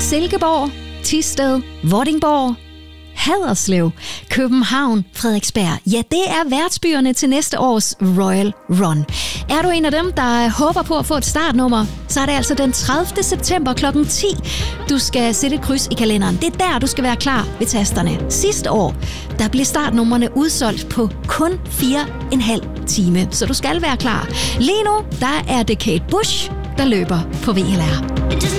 Silkeborg, Thisted, Vordingborg, Haderslev, København, Frederiksberg. Ja, det er værtsbyerne til næste års Royal Run. Er du en af dem, der håber på at få et startnummer, så er det altså den 30. september kl. 10, du skal sætte et kryds i kalenderen. Det er der, du skal være klar ved tasterne. Sidste år, der blev startnumrene udsolgt på kun 4,5 time, så du skal være klar. Lige nu, der er det Kate Bush, der løber på VLR.